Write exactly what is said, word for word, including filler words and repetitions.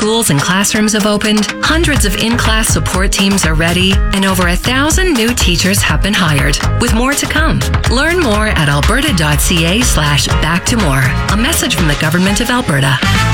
schools and classrooms have opened, hundreds of in-class support teams are ready, and over a thousand new teachers have been hired, with more to come. Learn more at alberta.ca slash back to more. A message from the Government of Alberta.